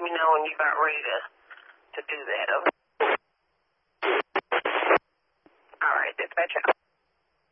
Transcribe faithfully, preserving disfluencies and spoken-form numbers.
me know when you got ready to, to do that. Okay? All right, dispatch out.